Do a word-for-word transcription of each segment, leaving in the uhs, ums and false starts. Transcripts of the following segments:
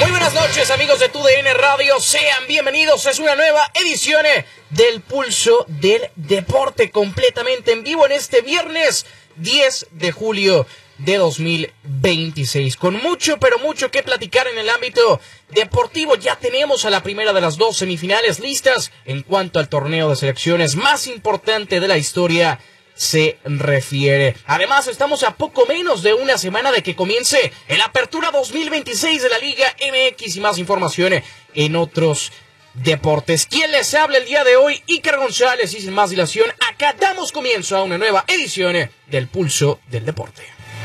Muy buenas noches, amigos de TUDN Radio, sean bienvenidos. Es una nueva edición del Pulso del Deporte, completamente en vivo en este viernes diez de julio de dos mil veintiséis. Con mucho, pero mucho que platicar en el ámbito deportivo. Ya tenemos a la primera de las dos semifinales listas en cuanto al torneo de selecciones más importante de la historia se refiere. Además, estamos a poco menos de una semana de que comience el Apertura dos mil veintiséis de la Liga M X y más información en otros deportes. ¿Quién les habla el día de hoy? Iker González, y sin más dilación, acá damos comienzo a una nueva edición del Pulso del Deporte.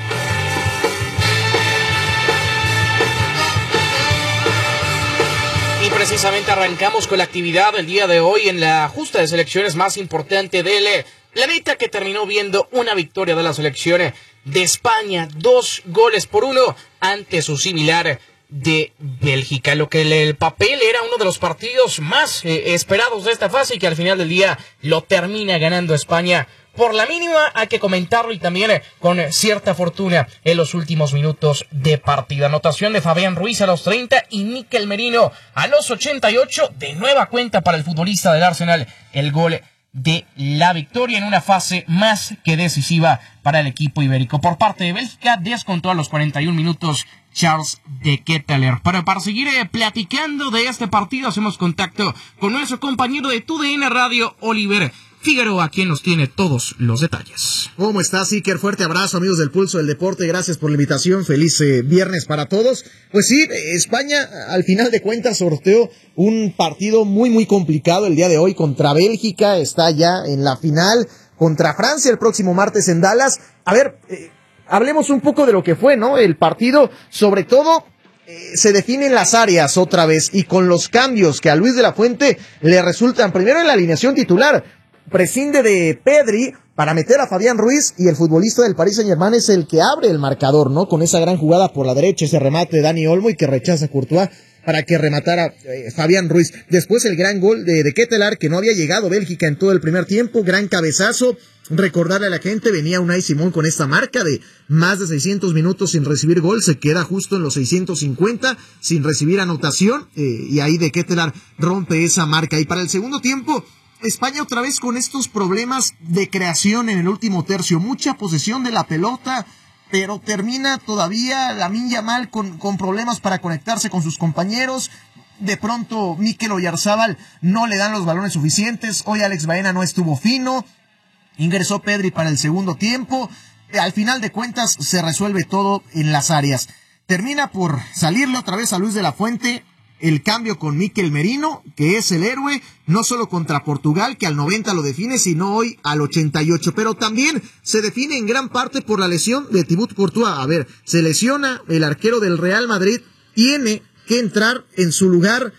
Y precisamente arrancamos con la actividad del día de hoy en la justa de selecciones más importante del planeta, que terminó viendo una victoria de la selección de España, dos goles por uno ante su similar de Bélgica. Lo que el papel era uno de los partidos más eh, esperados de esta fase y que al final del día lo termina ganando España por la mínima, hay que comentarlo, y también eh, con eh, cierta fortuna en los últimos minutos de partido. Anotación de Fabián Ruiz a los treinta y Mikel Merino a los ochenta y ocho, de nueva cuenta para el futbolista del Arsenal, el gol de la victoria en una fase más que decisiva para el equipo ibérico. Por parte de Bélgica, descontó a los cuarenta y un minutos Charles de Ketelaere. Para, para seguir eh, platicando de este partido, hacemos contacto con nuestro compañero de TUDN Radio, Oliver Figueroa, quien nos tiene todos los detalles. ¿Cómo estás, Iker? Fuerte abrazo, amigos del Pulso del Deporte. Gracias por la invitación. Feliz eh, viernes para todos. Pues sí, España, al final de cuentas, sorteó un partido muy, muy complicado el día de hoy contra Bélgica. Está ya en la final contra Francia el próximo martes en Dallas. A ver, eh, hablemos un poco de lo que fue, ¿no? El partido, sobre todo, eh, se define en las áreas otra vez, y con los cambios que a Luis de la Fuente le resultan, primero en la alineación titular, prescinde de Pedri para meter a Fabián Ruiz, y el futbolista del Paris Saint-Germain es el que abre el marcador, ¿no? Con esa gran jugada por la derecha, ese remate de Dani Olmo, y que rechaza Courtois para que rematara eh, Fabián Ruiz. Después el gran gol de, de Ketelaere, que no había llegado Bélgica en todo el primer tiempo, gran cabezazo. Recordarle a la gente, venía Unai Simón con esta marca de más de seiscientos minutos sin recibir gol, se queda justo en los seiscientos cincuenta sin recibir anotación, eh, y ahí de Ketelaere rompe esa marca. Y para el segundo tiempo, España otra vez con estos problemas de creación en el último tercio, mucha posesión de la pelota, pero termina todavía Lamine Yamal con, con problemas para conectarse con sus compañeros. De pronto Mikel Oyarzabal no le dan los balones suficientes, hoy Alex Baena no estuvo fino, ingresó Pedri para el segundo tiempo. Al final de cuentas se resuelve todo en las áreas. Termina por salirle otra vez a Luis de la Fuente el cambio con Mikel Merino, que es el héroe, no solo contra Portugal, que al noventa lo define, sino hoy al ochenta y ocho. Pero también se define en gran parte por la lesión de Thibaut Courtois. A ver, se lesiona el arquero del Real Madrid, tiene que entrar en su lugar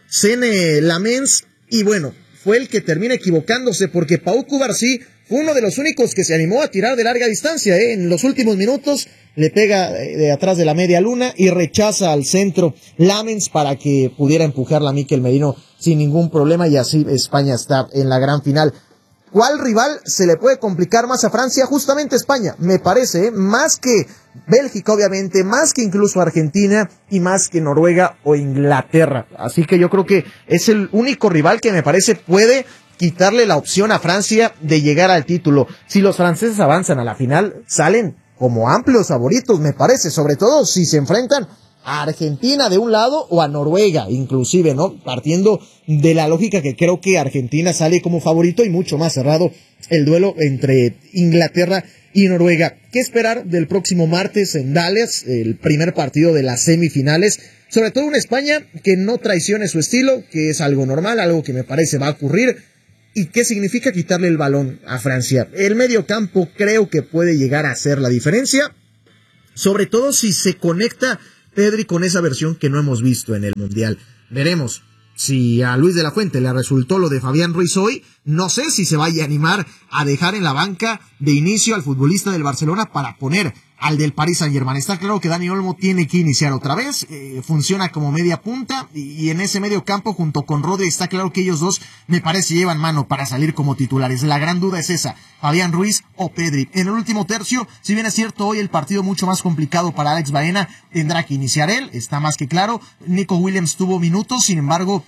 Senne Lamens, y bueno, fue el que termina equivocándose, porque Pau Cubarsí fue uno de los únicos que se animó a tirar de larga distancia, ¿eh? En los últimos minutos le pega de atrás de la media luna y rechaza al centro Lamens para que pudiera empujarla a Mikel Merino sin ningún problema, y así España está en la gran final. ¿Cuál rival se le puede complicar más a Francia? Justamente España, me parece, ¿eh? Más que Bélgica, obviamente, más que incluso Argentina, y más que Noruega o Inglaterra. Así que yo creo que es el único rival que me parece puede quitarle la opción a Francia de llegar al título. Si los franceses avanzan a la final, salen como amplios favoritos, me parece, sobre todo si se enfrentan a Argentina de un lado o a Noruega, inclusive, ¿no? Partiendo de la lógica que creo que Argentina sale como favorito, y mucho más cerrado el duelo entre Inglaterra y Noruega. ¿Qué esperar del próximo martes en Dallas, el primer partido de las semifinales? Sobre todo una España que no traicione su estilo, que es algo normal, algo que me parece va a ocurrir. ¿Y qué significa quitarle el balón a Francia? El medio campo creo que puede llegar a hacer la diferencia, sobre todo si se conecta Pedri con esa versión que no hemos visto en el Mundial. Veremos si a Luis de la Fuente le resultó lo de Fabián Ruiz hoy. No sé si se vaya a animar a dejar en la banca de inicio al futbolista del Barcelona para poner al del Paris Saint-Germain. Está claro que Dani Olmo tiene que iniciar otra vez, eh, funciona como media punta y, y en ese medio campo junto con Rodri está claro que ellos dos me parece llevan mano para salir como titulares. La gran duda es esa, Fabián Ruiz o Pedri. En el último tercio, si bien es cierto hoy el partido mucho más complicado para Alex Baena, tendrá que iniciar él, está más que claro. Nico Williams tuvo minutos, sin embargo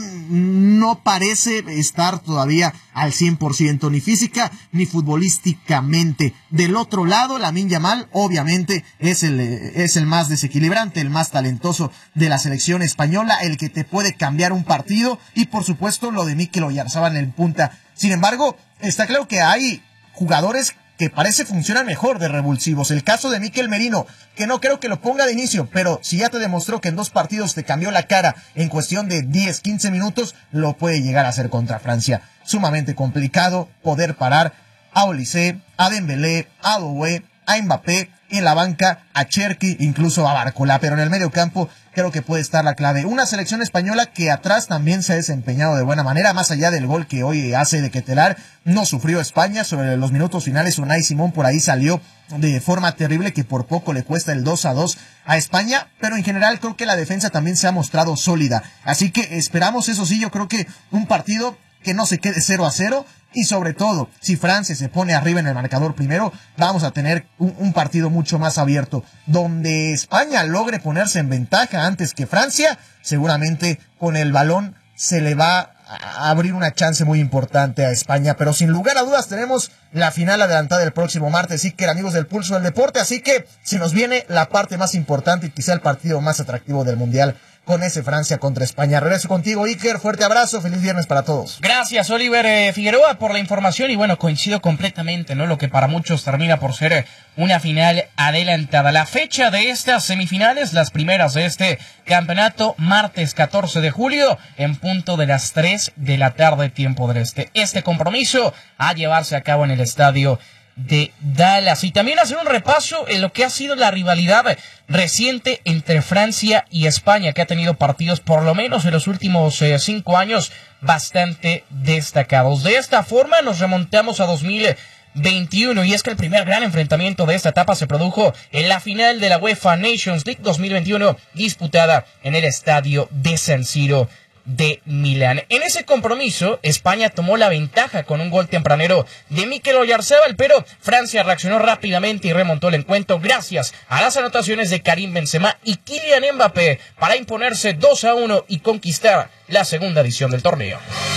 mmm, no parece estar todavía al cien por ciento ni física ni futbolísticamente. Del otro lado, Lamine Yamal obviamente es el, es el más desequilibrante, el más talentoso de la selección española, el que te puede cambiar un partido, y por supuesto lo de Mikel Oyarzabal en punta. Sin embargo, está claro que hay jugadores que parece funcionan mejor de revulsivos. El caso de Mikel Merino, que no creo que lo ponga de inicio, pero si ya te demostró que en dos partidos te cambió la cara en cuestión de diez, quince minutos, lo puede llegar a hacer contra Francia. Sumamente complicado poder parar a Olise, a Dembélé, a Doué, a Mbappé, en la banca a Cherki, incluso a Barcola, pero en el medio campo creo que puede estar la clave. Una selección española que atrás también se ha desempeñado de buena manera, más allá del gol que hoy hace de Ketelar, no sufrió España. Sobre los minutos finales, Unai Simón por ahí salió de forma terrible, que por poco le cuesta el dos a dos a España, pero en general creo que la defensa también se ha mostrado sólida, así que esperamos, eso sí, yo creo que un partido que no se quede cero a cero, y sobre todo, si Francia se pone arriba en el marcador primero, vamos a tener un, un partido mucho más abierto, donde España logre ponerse en ventaja antes que Francia. Seguramente con el balón se le va a abrir una chance muy importante a España, pero sin lugar a dudas tenemos la final adelantada el próximo martes, Iker, amigos del Pulso del Deporte, así que se nos viene la parte más importante y quizá el partido más atractivo del Mundial, con ese Francia contra España. Regreso contigo, Iker, fuerte abrazo, feliz viernes para todos. Gracias, Oliver eh, Figueroa, por la información, y bueno, coincido completamente, ¿no? Lo que para muchos termina por ser eh, una final adelantada. La fecha de estas semifinales, las primeras de este campeonato, martes catorce de julio, en punto de las tres de la tarde, tiempo del este. Este compromiso a llevarse a cabo en el estadio de Dallas, y también hacer un repaso en lo que ha sido la rivalidad reciente entre Francia y España, que ha tenido partidos por lo menos en los últimos eh, cinco años bastante destacados. De esta forma nos remontamos a dos mil veintiuno, y es que el primer gran enfrentamiento de esta etapa se produjo en la final de la UEFA Nations League dos mil veintiuno, disputada en el estadio de San Siro de Milán. En ese compromiso, España tomó la ventaja con un gol tempranero de Mikel Oyarzabal, pero Francia reaccionó rápidamente y remontó el encuentro gracias a las anotaciones de Karim Benzema y Kylian Mbappé para imponerse dos a uno y conquistar la segunda edición del torneo.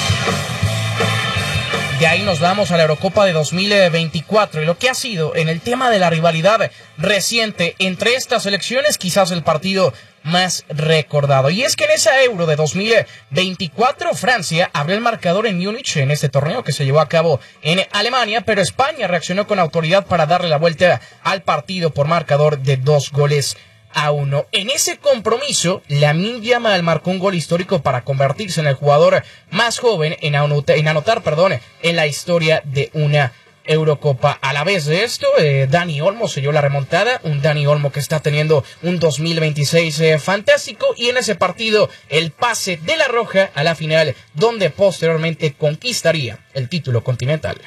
De ahí nos vamos a la Eurocopa de dos mil veinticuatro, y lo que ha sido en el tema de la rivalidad reciente entre estas selecciones, quizás el partido más recordado. Y es que en esa Euro de dos mil veinticuatro, Francia abrió el marcador en Múnich en este torneo que se llevó a cabo en Alemania, pero España reaccionó con autoridad para darle la vuelta al partido por marcador de dos goles a uno. En ese compromiso, Lamine Yamal marcó un gol histórico para convertirse en el jugador más joven en anotar, en anotar, perdón, en la historia de una Eurocopa. A la vez de esto, eh, Dani Olmo selló la remontada, un Dani Olmo que está teniendo un dos mil veintiséis eh, fantástico, y en ese partido el pase de la Roja a la final, donde posteriormente conquistaría el título continental.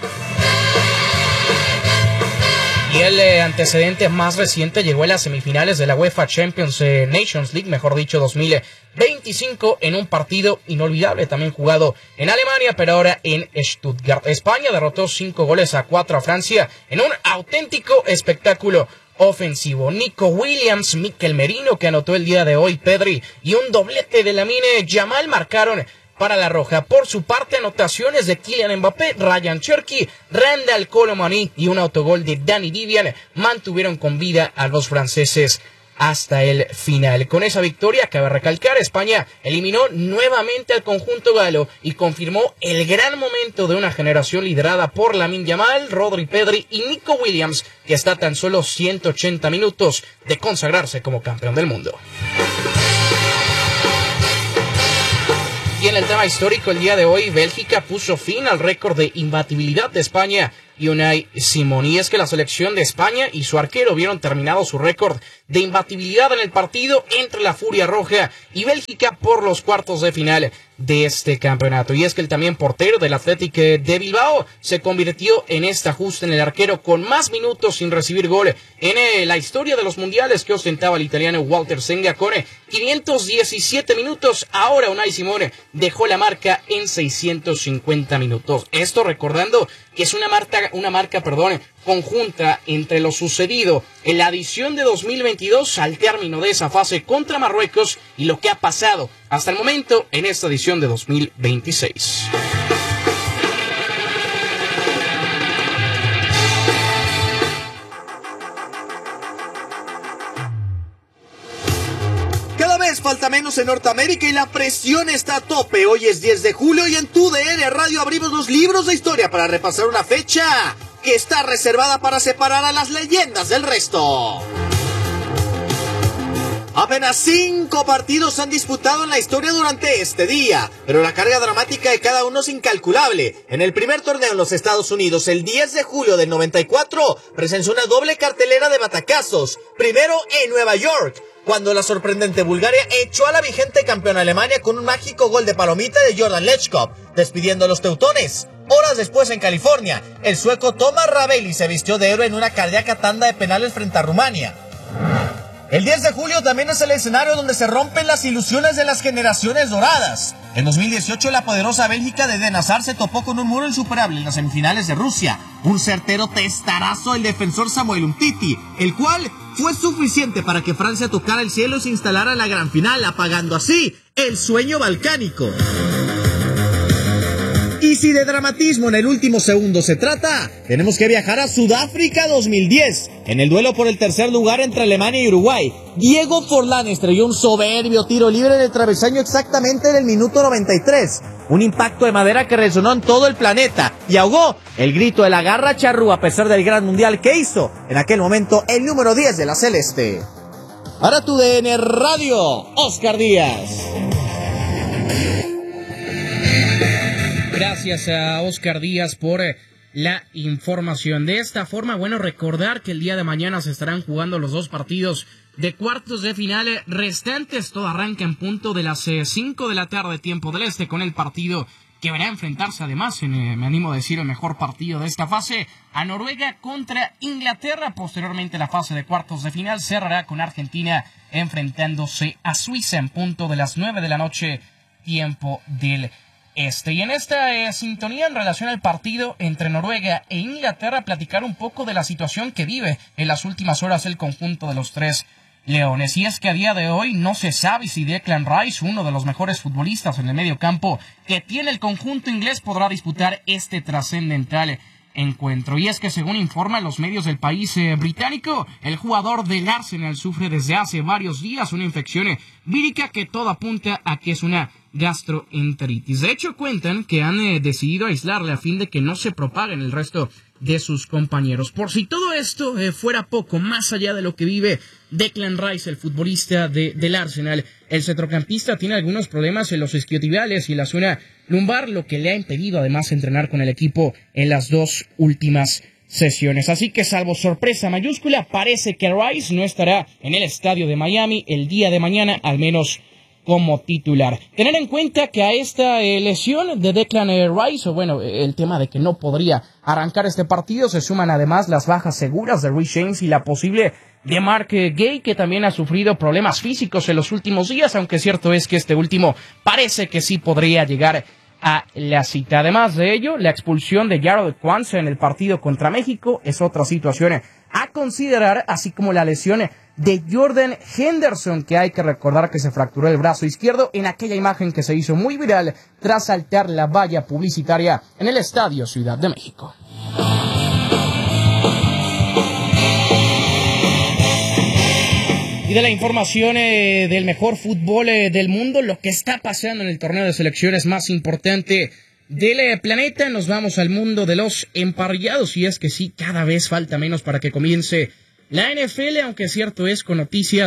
Y el eh, antecedente más reciente llegó en las semifinales de la UEFA Champions eh, Nations League, mejor dicho, dos mil veinticinco, en un partido inolvidable también jugado en Alemania, pero ahora en Stuttgart. España derrotó cinco goles a cuatro a Francia en un auténtico espectáculo ofensivo. Nico Williams, Mikel Merino, que anotó el día de hoy, Pedri, y un doblete de Lamine Yamal marcaron para la Roja. Por su parte, anotaciones de Kylian Mbappé, Ryan Cherki, Randal Colomani y un autogol de Dani Vivian mantuvieron con vida a los franceses hasta el final. Con esa victoria, cabe recalcar, España eliminó nuevamente al conjunto galo y confirmó el gran momento de una generación liderada por Lamine Yamal, Rodri, Pedri y Nico Williams, que está a tan solo ciento ochenta minutos de consagrarse como campeón del mundo. Y en el tema histórico, el día de hoy, Bélgica puso fin al récord de imbatibilidad de España y Unai Simón. Y es que la selección de España y su arquero vieron terminado su récord de imbatibilidad en el partido entre la Furia Roja y Bélgica por los cuartos de final de este campeonato. Y es que el también portero del Athletic de Bilbao se convirtió en esta justa en el arquero con más minutos sin recibir gol en eh, la historia de los mundiales que ostentaba el italiano Walter Senga con eh, quinientos diecisiete minutos. Ahora Unai Simón dejó la marca en seiscientos cincuenta minutos. Esto recordando que es una marca, una marca, perdón, conjunta entre lo sucedido en la edición de dos mil veintidós al término de esa fase contra Marruecos y lo que ha pasado hasta el momento en esta edición de dos mil veintiséis. Cada vez falta menos en Norteamérica y la presión está a tope. Hoy es diez de julio y en tu D N Radio abrimos los libros de historia para repasar una fecha que está reservada para separar a las leyendas del resto. Apenas cinco partidos se han disputado en la historia durante este día, pero la carga dramática de cada uno es incalculable. En el primer torneo en los Estados Unidos, el diez de julio del noventa y cuatro, presenció una doble cartelera de batacazos. Primero en Nueva York, cuando la sorprendente Bulgaria echó a la vigente campeona Alemania con un mágico gol de palomita de Jordan Lechkov, despidiendo a los teutones. Horas después en California, el sueco Thomas Ravelli se vistió de héroe en una cardíaca tanda de penales frente a Rumania. El diez de julio también es el escenario donde se rompen las ilusiones de las generaciones doradas. En dos mil dieciocho la poderosa Bélgica de Eden Hazard se topó con un muro insuperable en las semifinales de Rusia. Un certero testarazo del defensor Samuel Umtiti, el cual fue suficiente para que Francia tocara el cielo y se instalara en la gran final, apagando así el sueño balcánico. Y si de dramatismo en el último segundo se trata, tenemos que viajar a Sudáfrica dos mil diez. En el duelo por el tercer lugar entre Alemania y Uruguay, Diego Forlán estrelló un soberbio tiro libre en el travesaño exactamente en el minuto noventa y tres. Un impacto de madera que resonó en todo el planeta y ahogó el grito de la garra charrúa a pesar del gran mundial que hizo en aquel momento el número diez de la Celeste. Para tu D N Radio, Oscar Díaz. Gracias a Oscar Díaz por eh, la información. De esta forma, bueno, recordar que el día de mañana se estarán jugando los dos partidos de cuartos de final restantes. Todo arranca en punto de las cinco de la tarde, tiempo del este, con el partido que verá enfrentarse además, en, eh, me animo a decir, el mejor partido de esta fase, a Noruega contra Inglaterra. Posteriormente la fase de cuartos de final cerrará con Argentina enfrentándose a Suiza en punto de las nueve de la noche, tiempo del Este. Y en esta eh, sintonía en relación al partido entre Noruega e Inglaterra, platicar un poco de la situación que vive en las últimas horas el conjunto de los tres leones. Y es que a día de hoy no se sabe si Declan Rice, uno de los mejores futbolistas en el medio campo que tiene el conjunto inglés, podrá disputar este trascendental encuentro. Y es que según informan los medios del país eh, británico, el jugador del Arsenal sufre desde hace varios días una infección eh, vírica que todo apunta a que es una gastroenteritis. De hecho, cuentan que han eh, decidido aislarle a fin de que no se propague en el resto de sus compañeros. Por si todo esto eh, fuera poco, más allá de lo que vive Declan Rice, el futbolista de, del Arsenal, el centrocampista tiene algunos problemas en los isquiotibiales y la zona lumbar, lo que le ha impedido además entrenar con el equipo en las dos últimas sesiones. Así que, salvo sorpresa mayúscula, parece que Rice no estará en el estadio de Miami el día de mañana, al menos como titular. Tener en cuenta que a esta eh, lesión de Declan eh, Rice, o bueno, el tema de que no podría arrancar este partido, se suman además las bajas seguras de Reece James y la posible de Mark eh, Gay, que también ha sufrido problemas físicos en los últimos días, aunque cierto es que este último parece que sí podría llegar a la cita. Además de ello, la expulsión de Jarrod Quansah en el partido contra México es otra situación a considerar, así como la lesión de Jordan Henderson, que hay que recordar que se fracturó el brazo izquierdo en aquella imagen que se hizo muy viral tras saltar la valla publicitaria en el Estadio Ciudad de México. Y de la información eh, del mejor fútbol eh, del mundo, lo que está pasando en el torneo de selecciones más importante del eh, planeta, nos vamos al mundo de los emparrillados. Y es que sí, cada vez falta menos para que comience la N F L, aunque cierto es con noticias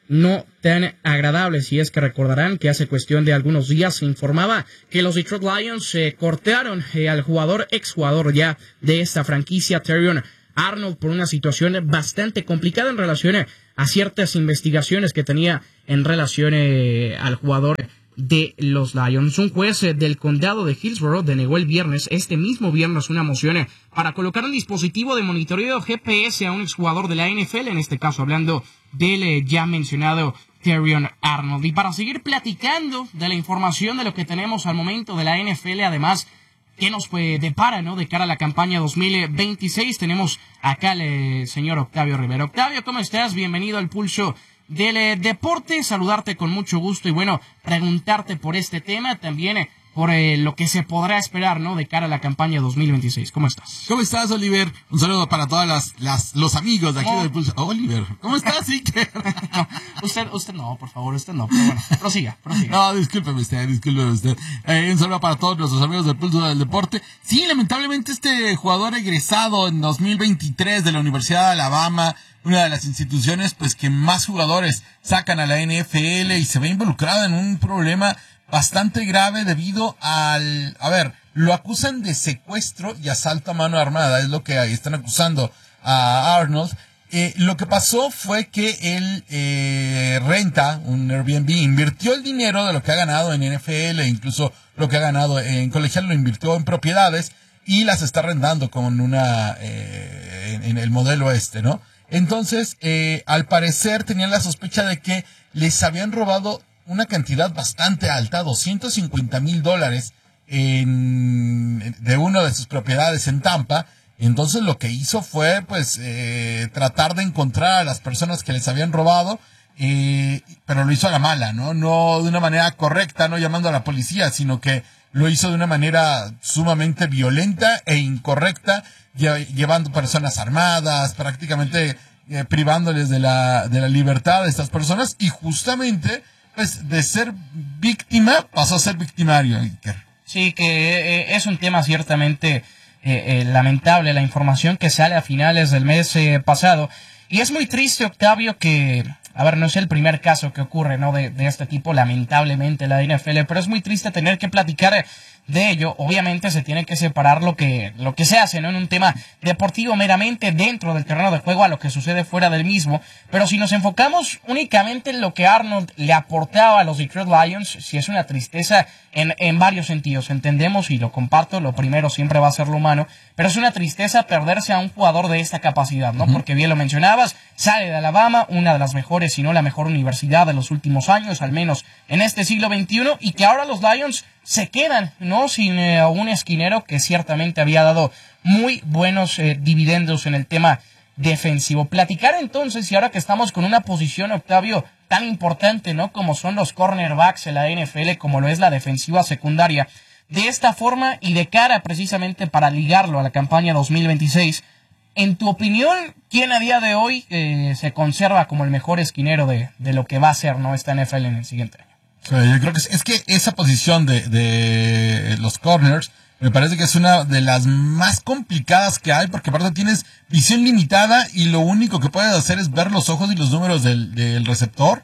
no tan agradables. Y es que recordarán que hace cuestión de algunos días se informaba que los Detroit Lions eh, cortaron eh, al jugador, exjugador ya de esta franquicia, Terrion Arnold, por una situación bastante complicada en relación a ciertas investigaciones que tenía en relación eh, al jugador de los Lions. Un juez eh, del condado de Hillsborough denegó el viernes, este mismo viernes, una moción eh, para colocar un dispositivo de monitoreo G P S a un exjugador de la N F L, en este caso hablando del eh, ya mencionado Terrion Arnold. Y para seguir platicando de la información de lo que tenemos al momento de la N F L, además, ¿qué nos pues, depara, no, de cara a la campaña dos mil veintiséis? Tenemos acá al eh, señor Octavio Rivera. Octavio, ¿cómo estás? Bienvenido al Pulso del eh, Deporte. Saludarte con mucho gusto y, bueno, preguntarte por este tema, también eh, por eh, lo que se podrá esperar, ¿no?, de cara a la campaña dos mil veintiséis. ¿Cómo estás? ¿Cómo estás, Oliver? Un saludo para todas las, las los amigos de aquí oh. del Pulso. Oh, Oliver, ¿cómo estás, Iker? no, usted, usted no, por favor, usted no, pero bueno, prosiga, prosiga. No, discúlpeme usted, discúlpeme usted. Eh, un saludo para todos nuestros amigos del Pulso del Deporte. Sí, lamentablemente este jugador egresado en dos mil veintitrés de la Universidad de Alabama, una de las instituciones pues que más jugadores sacan a la N F L, y se ve involucrado en un problema bastante grave debido al, a ver, lo acusan de secuestro y asalto a mano armada, es lo que están acusando a Arnold. Eh, lo que pasó fue que él eh, renta un Airbnb, invirtió el dinero de lo que ha ganado en N F L, incluso lo que ha ganado en colegial lo invirtió en propiedades y las está rentando con una, eh, en, en el modelo este, ¿no? Entonces, eh, al parecer tenían la sospecha de que les habían robado una cantidad bastante alta, doscientos cincuenta mil dólares en, de una de sus propiedades en Tampa. Entonces lo que hizo fue, pues, eh, tratar de encontrar a las personas que les habían robado, eh, pero lo hizo a la mala, ¿no? No de una manera correcta, no llamando a la policía, sino que lo hizo de una manera sumamente violenta e incorrecta, llevando personas armadas, prácticamente eh, privándoles de la, de la libertad de estas personas, y justamente, pues, de ser víctima pasó a ser victimario. Sí, que eh, es un tema ciertamente eh, eh, lamentable, la información que sale a finales del mes eh, pasado, y es muy triste, Octavio, que, a ver, no es el primer caso que ocurre, ¿no?, de, de este tipo, lamentablemente, en la N F L, pero es muy triste tener que platicar de ello. Obviamente se tiene que separar lo que lo que se hace, ¿no?, en un tema deportivo meramente dentro del terreno de juego a lo que sucede fuera del mismo. Pero si nos enfocamos únicamente en lo que Arnold le aportaba a los Detroit Lions, sí es una tristeza en, en varios sentidos. Entendemos y lo comparto, lo primero siempre va a ser lo humano, pero es una tristeza perderse a un jugador de esta capacidad, ¿no? Uh-huh. Porque bien lo mencionabas, sale de Alabama, una de las mejores, si no la mejor universidad de los últimos años, al menos en este siglo veintiuno, y que ahora los Lions se quedan, ¿no?, sin eh, un esquinero que ciertamente había dado muy buenos eh, dividendos en el tema defensivo. Platicar entonces, y ahora que estamos con una posición, Octavio, tan importante, ¿no?, como son los cornerbacks en la N F L, como lo es la defensiva secundaria, de esta forma y de cara precisamente para ligarlo a la campaña dos mil veintiséis, en tu opinión, ¿quién a día de hoy eh, se conserva como el mejor esquinero de, de lo que va a ser, ¿no?, esta N F L en el siguiente año? Yo creo que es, es que esa posición de, de los corners me parece que es una de las más complicadas que hay, porque aparte tienes visión limitada y lo único que puedes hacer es ver los ojos y los números del, del receptor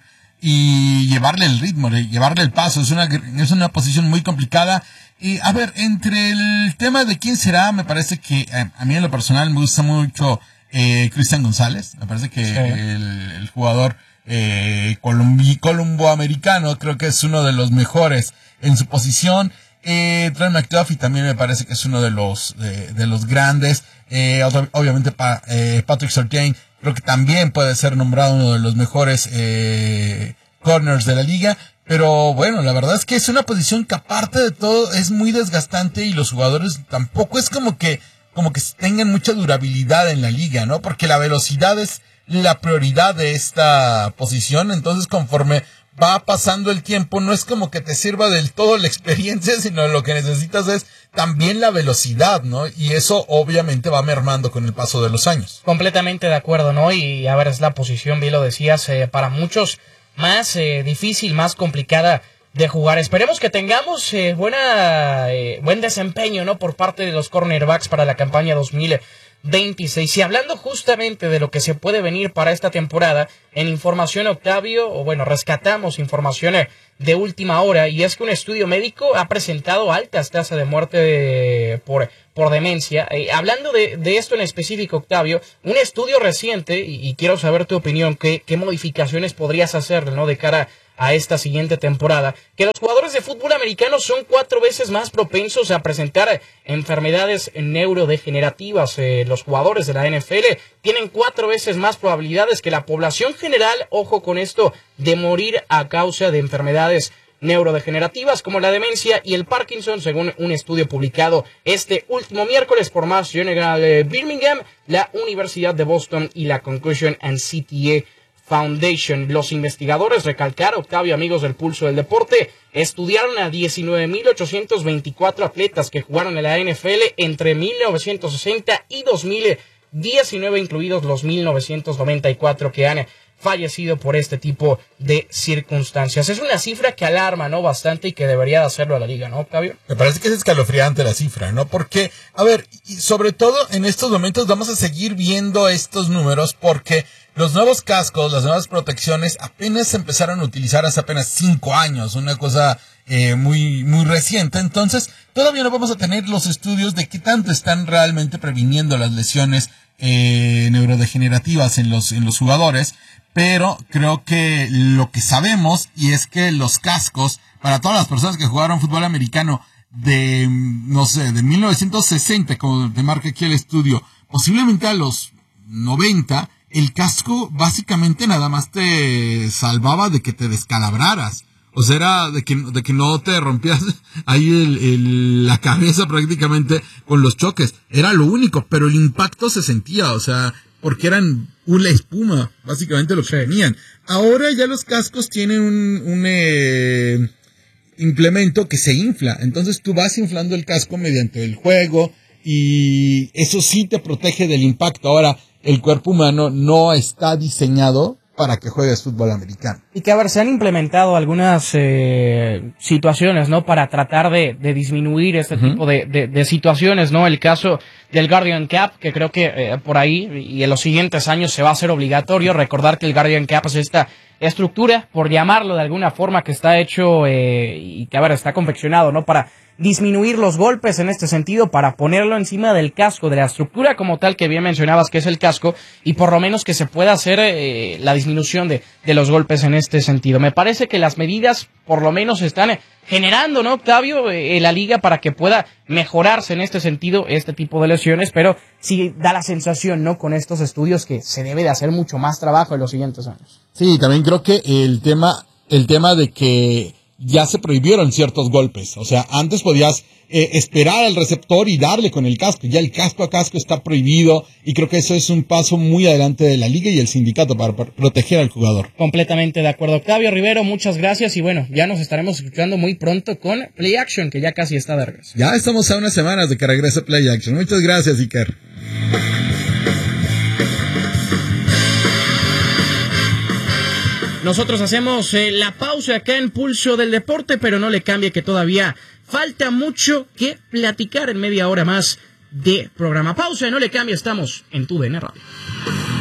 y llevarle el ritmo, llevarle el paso. Es una, es una posición muy complicada. Y a ver, entre el tema de quién será, me parece que eh, a mí en lo personal me gusta mucho eh, Cristian González. Me parece que sí. el, el jugador eh, colombi, colomboamericano creo que es uno de los mejores en su posición. Eh, Trent McDuffie también me parece que es uno de los de, de los grandes. Eh, obviamente pa, eh, Patrick Surtain creo que también puede ser nombrado uno de los mejores eh, corners de la liga. Pero bueno, la verdad es que es una posición que aparte de todo es muy desgastante, y los jugadores tampoco es como que como que tengan mucha durabilidad en la liga, ¿no? Porque la velocidad es la prioridad de esta posición. Entonces, conforme va pasando el tiempo, no es como que te sirva del todo la experiencia, sino lo que necesitas es también la velocidad, ¿no? Y eso obviamente va mermando con el paso de los años. Completamente de acuerdo, ¿no? Y a ver, es la posición, bien lo decías, eh, para muchos más eh, difícil, más complicada de jugar. Esperemos que tengamos eh, buena eh, buen desempeño, ¿no?, por parte de los cornerbacks para la campaña dos mil veintiséis. Y hablando justamente de lo que se puede venir para esta temporada, en información, Octavio, o bueno, rescatamos informaciones de última hora, y es que un estudio médico ha presentado altas tasas de muerte de, por, por demencia. Eh, hablando de, de esto en específico, Octavio, un estudio reciente, y, y quiero saber tu opinión, ¿qué, qué modificaciones podrías hacer, ¿no?, de cara a esta siguiente temporada? Que los jugadores de fútbol americano son cuatro veces más propensos a presentar enfermedades neurodegenerativas. Eh, los jugadores de la N F L tienen cuatro veces más probabilidades que la población general, ojo con esto, de morir a causa de enfermedades neurodegenerativas como la demencia y el Parkinson, según un estudio publicado este último miércoles por Mass General eh, Birmingham, la Universidad de Boston y la Concussion and C T A Foundation. Los investigadores, recalcar, Octavio, amigos del Pulso del Deporte, estudiaron a diecinueve mil ochocientos veinticuatro atletas que jugaron en la N F L entre mil novecientos sesenta y dos mil diecinueve, incluidos los mil novecientos noventa y cuatro que han fallecido por este tipo de circunstancias. Es una cifra que alarma, ¿no?, bastante, y que debería de hacerlo a la liga, ¿no, Octavio? Me parece que es escalofriante la cifra, ¿no? Porque, a ver, y sobre todo en estos momentos vamos a seguir viendo estos números porque los nuevos cascos, las nuevas protecciones apenas se empezaron a utilizar hace apenas cinco años, una cosa eh, muy muy reciente. Entonces, todavía no vamos a tener los estudios de qué tanto están realmente previniendo las lesiones eh, neurodegenerativas en los en los jugadores. Pero creo que lo que sabemos, y es que los cascos, para todas las personas que jugaron fútbol americano de, no sé, de mil novecientos sesenta, como te marca aquí el estudio, posiblemente a los noventa, el casco básicamente nada más te salvaba de que te descalabraras. O sea, era de que, de que no te rompías ahí el, el, la cabeza prácticamente con los choques. Era lo único, pero el impacto se sentía, o sea, porque eran una espuma, básicamente lo que tenían. Ahora ya los cascos tienen un, un eh, implemento que se infla. Entonces tú vas inflando el casco mediante el juego y eso sí te protege del impacto. Ahora, el cuerpo humano no está diseñado para que juegues fútbol americano. Y que, a ver, se han implementado algunas eh, situaciones, ¿no?, para tratar de, de disminuir este uh-huh. tipo de, de, de situaciones, ¿no? El caso del Guardian Cap, que creo que eh, por ahí y en los siguientes años se va a hacer obligatorio. Recordar que el Guardian Cap es esta estructura, por llamarlo de alguna forma, que está hecho eh, y que, a ver, está confeccionado, ¿no?, para disminuir los golpes en este sentido, para ponerlo encima del casco, de la estructura como tal que bien mencionabas que es el casco, y por lo menos que se pueda hacer eh, la disminución de, de los golpes en este sentido. Me parece que las medidas por lo menos están generando, ¿no, Octavio?, eh, la liga para que pueda mejorarse en este sentido este tipo de lesiones, pero sí da la sensación, ¿no?, con estos estudios que se debe de hacer mucho más trabajo en los siguientes años. Sí, también creo que el tema, el tema de que ya se prohibieron ciertos golpes. O sea, antes podías eh, esperar al receptor y darle con el casco. Ya el casco a casco está prohibido y creo que eso es un paso muy adelante de la liga y el sindicato para, para proteger al jugador. Completamente de acuerdo. Octavio Rivero, muchas gracias y bueno, ya nos estaremos escuchando muy pronto con Play Action, que ya casi está de regreso. Ya estamos a unas semanas de que regrese Play Action. Muchas gracias, Iker. Nosotros hacemos eh, la pausa acá en Pulso del Deporte, pero no le cambie que todavía falta mucho que platicar en media hora más de programa. Pausa, no le cambie, estamos en tu D N Radio.